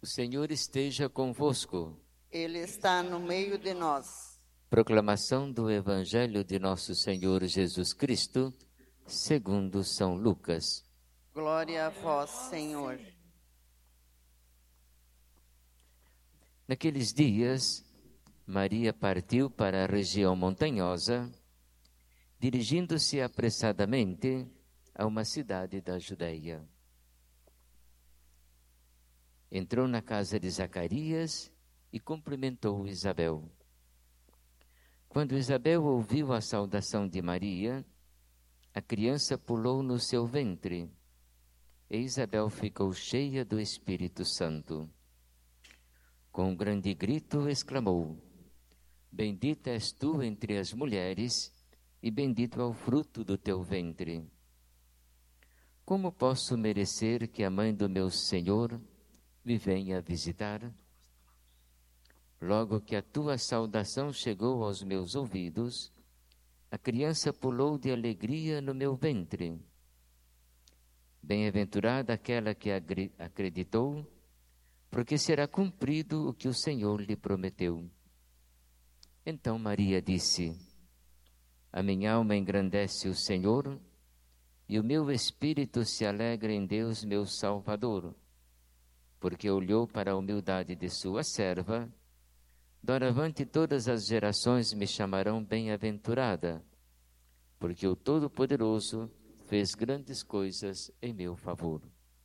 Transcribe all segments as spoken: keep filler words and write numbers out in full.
O Senhor esteja convosco. Ele está no meio de nós. Proclamação do Evangelho de Nosso Senhor Jesus Cristo, segundo São Lucas. Glória a vós, Senhor. Naqueles dias, Maria partiu para a região montanhosa, dirigindo-se apressadamente a uma cidade da Judeia. Entrou na casa de Zacarias e cumprimentou Isabel. Quando Isabel ouviu a saudação de Maria, a criança pulou no seu ventre, e Isabel ficou cheia do Espírito Santo. Com um grande grito exclamou: Bendita és tu entre as mulheres, e bendito é o fruto do teu ventre. Como posso merecer que a mãe do meu Senhor me venha visitar? Logo que a tua saudação chegou aos meus ouvidos, a criança pulou de alegria no meu ventre. Bem-aventurada aquela que acreditou, porque será cumprido o que o Senhor lhe prometeu. Então Maria disse: A minha alma engrandece o Senhor, e o meu espírito se alegra em Deus, meu Salvador, porque olhou para a humildade de sua serva. Doravante todas as gerações me chamarão bem-aventurada, porque o Todo-Poderoso fez grandes coisas em meu favor.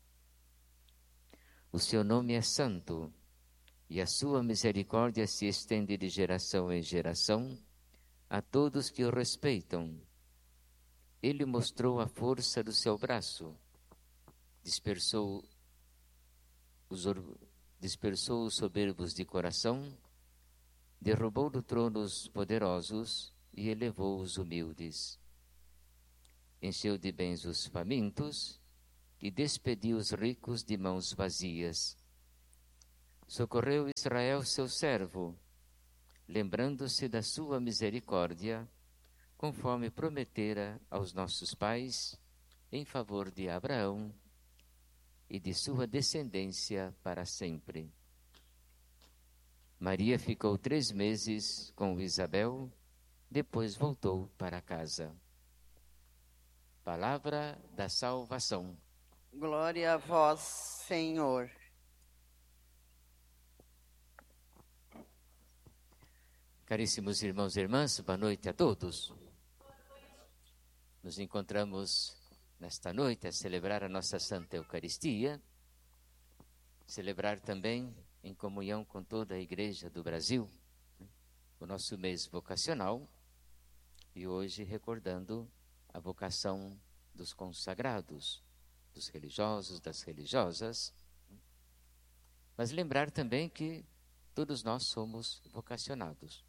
O seu nome é santo, e a sua misericórdia se estende de geração em geração a todos que o respeitam. Ele mostrou a força do seu braço, dispersou os, dispersou os soberbos de coração, derrubou do trono os poderosos e elevou os humildes. Encheu de bens os famintos e despediu os ricos de mãos vazias. Socorreu Israel, seu servo, lembrando-se da sua misericórdia, conforme prometera aos nossos pais, em favor de Abraão e de sua descendência para sempre. Maria ficou três meses com Isabel, depois voltou para casa. Palavra da salvação. Glória a vós, Senhor. Caríssimos irmãos e irmãs, boa noite a todos. Nos encontramos nesta noite a celebrar a nossa Santa Eucaristia, celebrar também em comunhão com toda a Igreja do Brasil, o nosso mês vocacional, e hoje recordando a vocação dos consagrados, dos religiosos, das religiosas, mas lembrar também que todos nós somos vocacionados.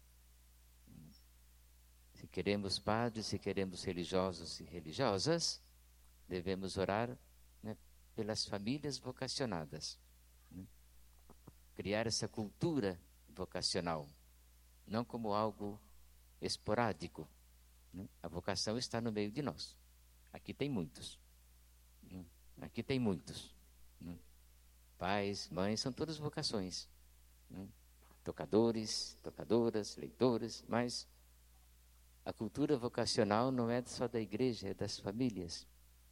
Se queremos padres, se queremos religiosos e religiosas, devemos orar, né, pelas famílias vocacionadas. Criar essa cultura vocacional, não como algo esporádico. Né? A vocação está no meio de nós. Aqui tem muitos. Né? Aqui tem muitos. Né? Pais, mães, são todas vocações. Né? Tocadores, tocadoras, leitores, mas a cultura vocacional não é só da igreja, é das famílias.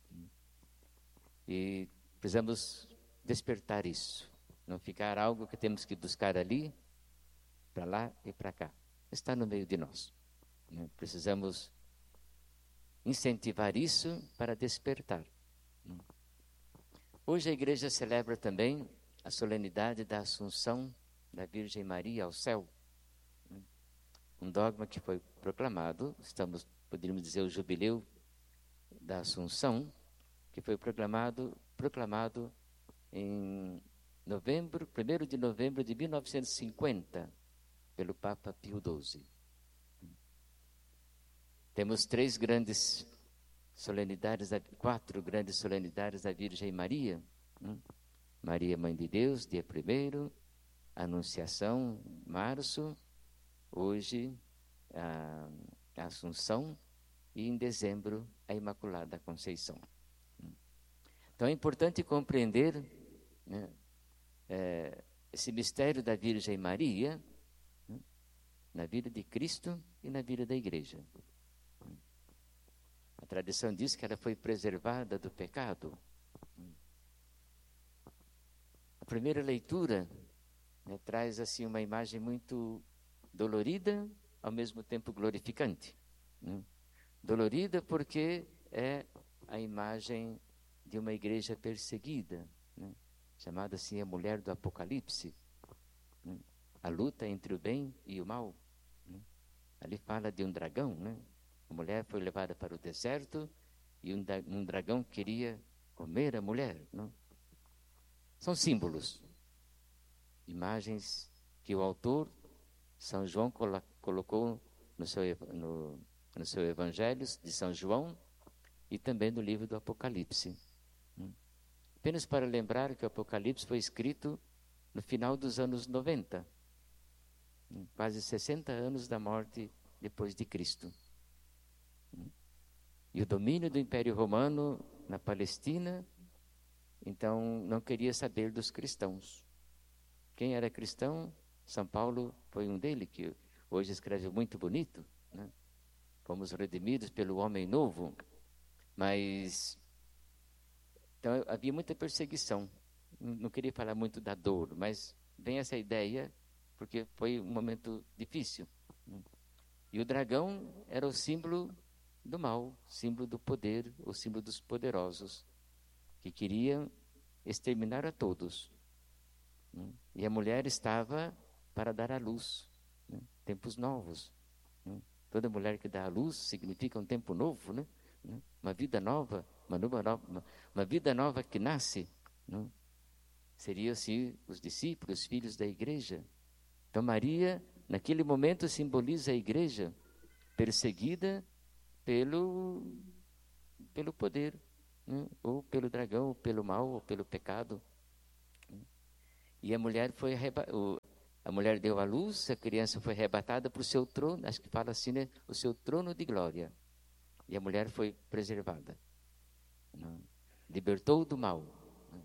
E precisamos despertar isso. Não ficar algo que temos que buscar ali, para lá e para cá. Está no meio de nós. Né? Precisamos incentivar isso para despertar. Hoje a igreja celebra também a solenidade da Assunção da Virgem Maria ao céu. Um dogma que foi proclamado, estamos, poderíamos dizer, o jubileu da Assunção, que foi proclamado, proclamado em novembro, primeiro de novembro de mil novecentos e cinquenta, pelo Papa Pio doze. Temos três grandes solenidades, quatro grandes solenidades da Virgem Maria. Né? Maria, Mãe de Deus, dia primeiro, Anunciação, março, hoje a, a Assunção e em dezembro a Imaculada Conceição. Então é importante compreender, né, é, esse mistério da Virgem Maria, né, na vida de Cristo e na vida da igreja. A tradição diz que ela foi preservada do pecado. A primeira leitura, né, traz assim uma imagem muito dolorida, ao mesmo tempo glorificante. Né? Dolorida porque é a imagem de uma igreja perseguida, né? Chamada assim a mulher do Apocalipse, né? A luta entre o bem e o mal. Né? Ali fala de um dragão, né? A mulher foi levada para o deserto e um, um dragão queria comer a mulher. Não? São símbolos, imagens que o autor, São João, colo colocou no seu, no, no seu Evangelho de São João e também no livro do Apocalipse. Apenas para lembrar que o Apocalipse foi escrito no final dos anos noventa, quase sessenta anos da morte depois de Cristo. E o domínio do Império Romano na Palestina, então, não queria saber dos cristãos. Quem era cristão, São Paulo foi um dele, que hoje escreve muito bonito, né? Fomos redimidos pelo homem novo, mas então havia muita perseguição. Não queria falar muito da dor, mas vem essa ideia, porque foi um momento difícil. E o dragão era o símbolo do mal, símbolo do poder, o símbolo dos poderosos, que queriam exterminar a todos. E a mulher estava para dar à luz, né? Tempos novos. Né? Toda mulher que dá à luz significa um tempo novo, né? Uma vida nova, uma, nova, uma, uma vida nova que nasce. Né? Seriam assim os discípulos, os filhos da igreja. Então Maria, naquele momento, simboliza a igreja perseguida pelo, pelo poder, né? Ou pelo dragão, ou pelo mal, ou pelo pecado. E a mulher foi o, a mulher deu à luz, a criança foi arrebatada para o seu trono, acho que fala assim, né? O seu trono de glória. E a mulher foi preservada, né? Libertou do mal. Né?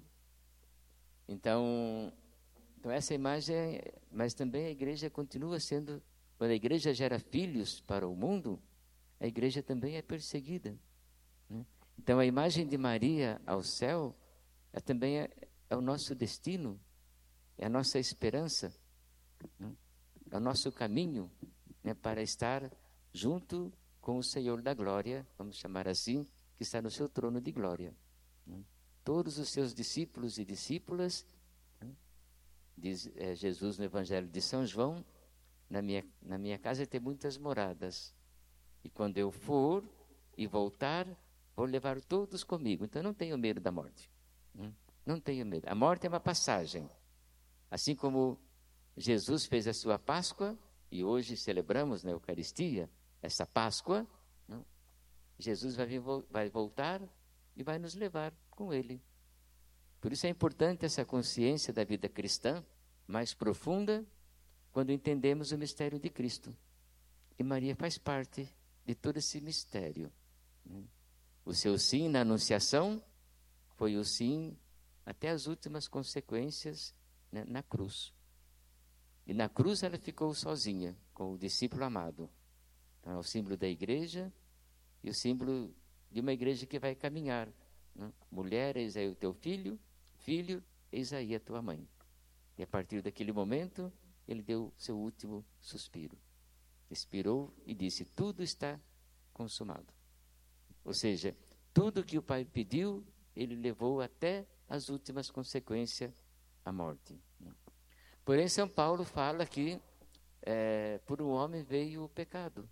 Então, então, essa imagem, mas também a igreja continua sendo, quando a igreja gera filhos para o mundo, a igreja também é perseguida. Né? Então, a imagem de Maria ao céu é também é, é o nosso destino, é a nossa esperança, né? É o nosso caminho, né, para estar junto com o Senhor da glória, vamos chamar assim, que está no seu trono de glória. Né? Todos os seus discípulos e discípulas, né, diz é, Jesus no Evangelho de São João, na minha, na minha casa tem muitas moradas, e quando eu for e voltar, vou levar todos comigo. Então não tenho medo da morte. Né? Não tenho medo. A morte é uma passagem. Assim como Jesus fez a sua Páscoa, e hoje celebramos na Eucaristia essa Páscoa, né? Jesus vai, vir, vai voltar e vai nos levar com Ele. Por isso é importante essa consciência da vida cristã, mais profunda, quando entendemos o mistério de Cristo. E Maria faz parte de todo esse mistério. Né? O seu sim na Anunciação foi o sim até as últimas consequências, né, na cruz. E na cruz ela ficou sozinha, com o discípulo amado. Então, é o símbolo da igreja e o símbolo de uma igreja que vai caminhar. Né? Mulher, eis aí o teu filho, filho, eis aí a tua mãe. E a partir daquele momento, ele deu seu último suspiro. Expirou e disse, tudo está consumado. Ou seja, tudo que o Pai pediu, ele levou até as últimas consequências, a morte. Porém, São Paulo fala que é, por um homem veio o pecado,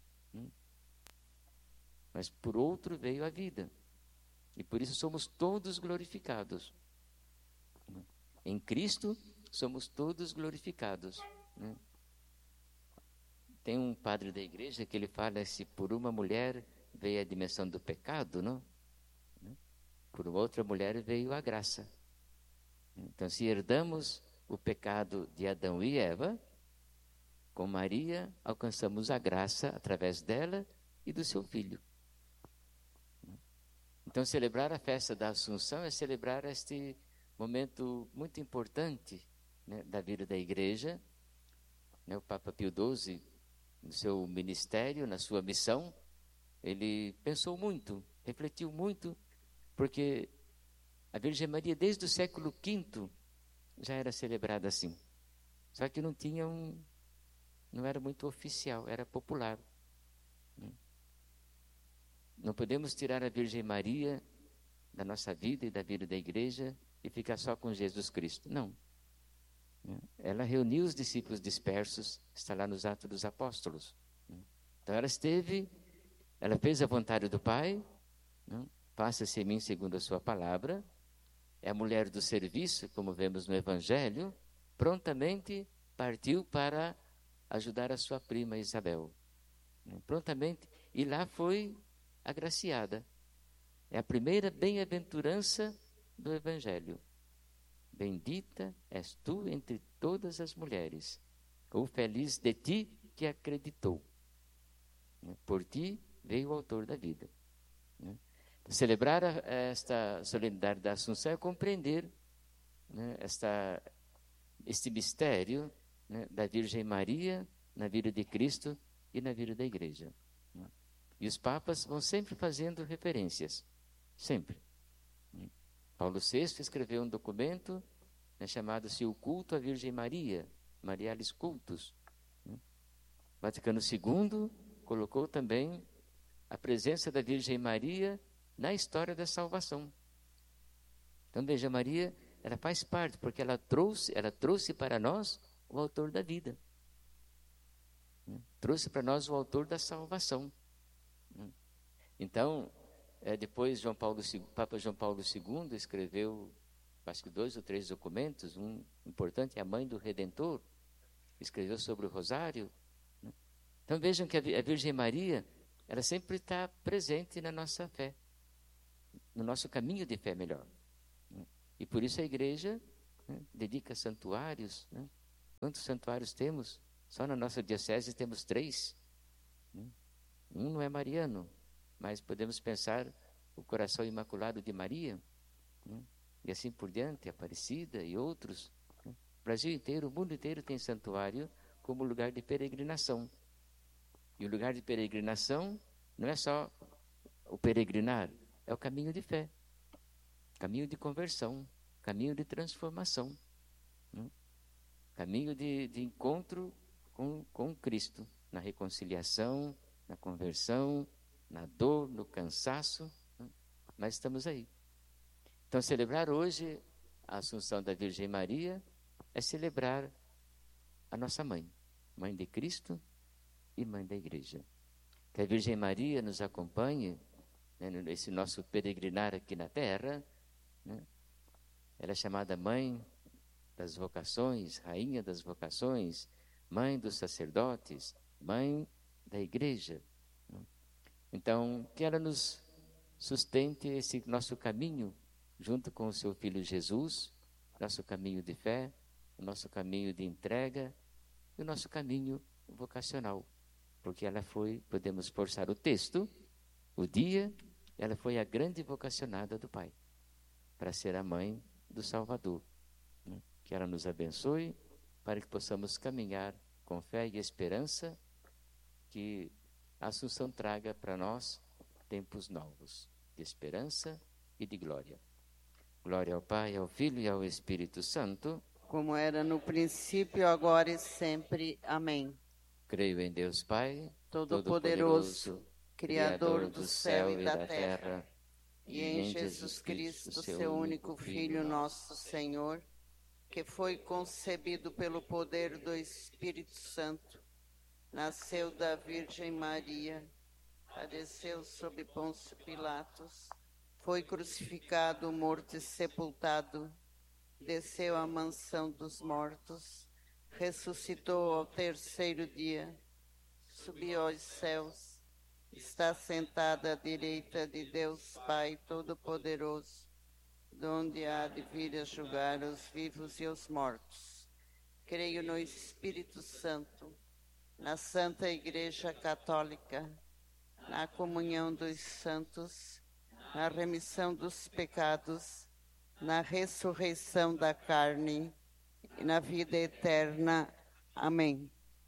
mas por outro veio a vida. E por isso somos todos glorificados. Em Cristo somos todos glorificados. Tem um padre da igreja que ele fala, se por uma mulher veio a dimensão do pecado, não? Por outra mulher veio a graça. Então, se herdamos o pecado de Adão e Eva, com Maria alcançamos a graça através dela e do seu filho. Então, celebrar a festa da Assunção é celebrar este momento muito importante, né, da vida da igreja. Né, o Papa Pio doze, no seu ministério, na sua missão, ele pensou muito, refletiu muito, porque a Virgem Maria, desde o século quinto, já era celebrada assim. Só que não tinha um, não era muito oficial, era popular. Não podemos tirar a Virgem Maria da nossa vida e da vida da igreja e ficar só com Jesus Cristo. Não. Ela reuniu os discípulos dispersos, está lá nos Atos dos Apóstolos. Então ela esteve, ela fez a vontade do Pai, faça-se em mim segundo a sua palavra. É a mulher do serviço, como vemos no Evangelho, prontamente partiu para ajudar a sua prima Isabel. Prontamente, e lá foi agraciada. É a primeira bem-aventurança do Evangelho. Bendita és tu entre todas as mulheres, ou feliz de ti que acreditou. Por ti veio o autor da vida. Celebrar esta solenidade da Assunção é compreender, né, esta, este mistério, né, da Virgem Maria na vida de Cristo e na vida da Igreja. E os papas vão sempre fazendo referências, sempre. Paulo sexto escreveu um documento, né, chamado-se O Culto à Virgem Maria, Marialis Cultus. Vaticano segundo colocou também a presença da Virgem Maria na história da salvação. Então, veja, Maria, ela faz parte, porque ela trouxe, ela trouxe para nós o autor da vida. Trouxe para nós o autor da salvação. Então, é, depois João Paulo, Papa João Paulo segundo escreveu, acho que dois ou três documentos. Um importante é a Mãe do Redentor, escreveu sobre o Rosário. Então vejam que a Virgem Maria, ela sempre está presente na nossa fé, no nosso caminho de fé melhor. E por isso a igreja, né, dedica santuários. Né? Quantos santuários temos? Só na nossa diocese temos três. Um não é mariano, mas podemos pensar o Coração Imaculado de Maria, né? E assim por diante, Aparecida e outros. Né? O Brasil inteiro, o mundo inteiro tem santuário como lugar de peregrinação. E o lugar de peregrinação não é só o peregrinar, é o caminho de fé, caminho de conversão, caminho de transformação, né? Caminho de, de encontro com, com Cristo, na reconciliação, na conversão, na dor, no cansaço, né? Mas estamos aí. Então, celebrar hoje a Assunção da Virgem Maria é celebrar a nossa mãe, mãe de Cristo e mãe da Igreja. Que a Virgem Maria nos acompanhe, né, nesse nosso peregrinar aqui na Terra, né? Ela é chamada mãe das vocações, rainha das vocações, mãe dos sacerdotes, mãe da Igreja. Então, que ela nos sustente esse nosso caminho, junto com o seu Filho Jesus, nosso caminho de fé, o nosso caminho de entrega e o nosso caminho vocacional. Porque ela foi, podemos forçar o texto, o dia, ela foi a grande vocacionada do Pai, para ser a mãe do Salvador. Que ela nos abençoe, para que possamos caminhar com fé e esperança, que a Assunção traga para nós tempos novos, de esperança e de glória. Glória ao Pai, ao Filho e ao Espírito Santo, como era no princípio, agora e sempre. Amém. Creio em Deus Pai, Todo-Poderoso, Criador do céu e da terra, e em Jesus Cristo, seu único Filho, nosso Senhor, que foi concebido pelo poder do Espírito Santo, nasceu da Virgem Maria, padeceu sob Pôncio Pilatos, foi crucificado, morto e sepultado, desceu à mansão dos mortos, ressuscitou ao terceiro dia, subiu aos céus, está sentado à direita de Deus Pai Todo-Poderoso, donde há de vir a julgar os vivos e os mortos. Creio no Espírito Santo, na Santa Igreja Católica, na comunhão dos santos, na remissão dos pecados, na ressurreição da carne e na vida eterna. Amém.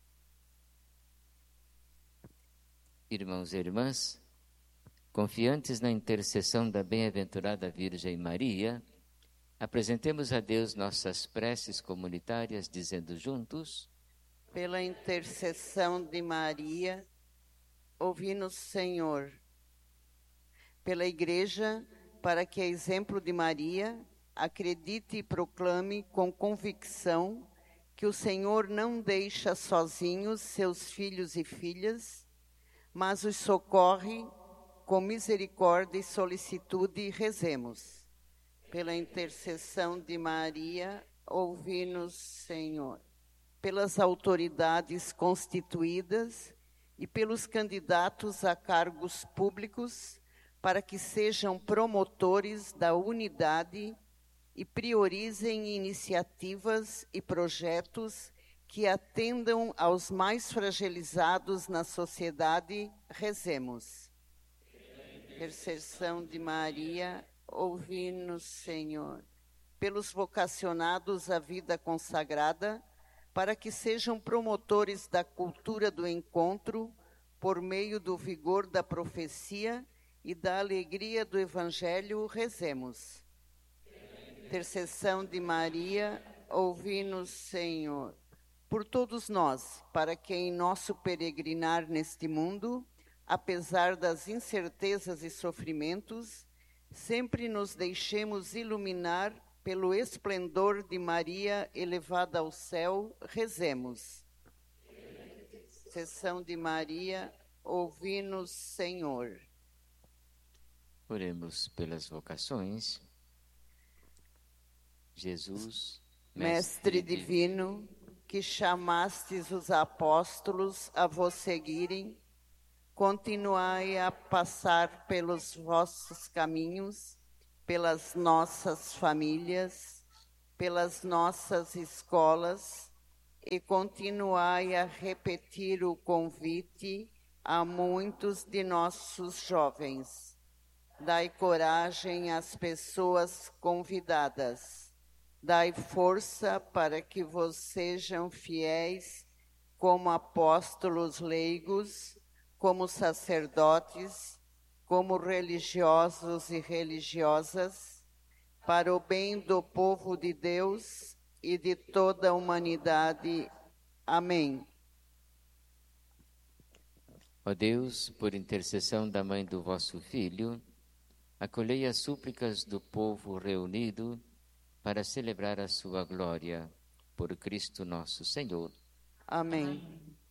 Irmãos e irmãs, confiantes na intercessão da bem-aventurada Virgem Maria, apresentemos a Deus nossas preces comunitárias, dizendo juntos: pela intercessão de Maria, ouvi-nos, Senhor. Pela Igreja, para que, a exemplo de Maria, acredite e proclame com convicção que o Senhor não deixa sozinhos seus filhos e filhas, mas os socorre com misericórdia e solicitude, rezemos. Pela intercessão de Maria, ouvi-nos, Senhor. Pelas autoridades constituídas e pelos candidatos a cargos públicos, para que sejam promotores da unidade e priorizem iniciativas e projetos que atendam aos mais fragilizados na sociedade, rezemos. Intercessão de Maria, ouvi-nos, Senhor. Pelos vocacionados à vida consagrada, para que sejam promotores da cultura do encontro, por meio do vigor da profecia e da alegria do Evangelho, rezemos. Intercessão de Maria, ouvi-nos, Senhor. Por todos nós, para que em nosso peregrinar neste mundo, apesar das incertezas e sofrimentos, sempre nos deixemos iluminar pelo esplendor de Maria elevada ao céu, rezemos. Intercessão de Maria, ouvi-nos, Senhor. Oremos pelas vocações. Jesus, Mestre divino, que chamastes os apóstolos a vos seguirem, continuai a passar pelos vossos caminhos, pelas nossas famílias, pelas nossas escolas, e continuai a repetir o convite a muitos de nossos jovens. Dai coragem às pessoas convidadas. Dai força para que vos sejam fiéis como apóstolos leigos, como sacerdotes, como religiosos e religiosas, para o bem do povo de Deus e de toda a humanidade. Amém. Ó Deus, por intercessão da Mãe do vosso Filho, acolhei as súplicas do povo reunido para celebrar a sua glória, por Cristo nosso Senhor. Amém.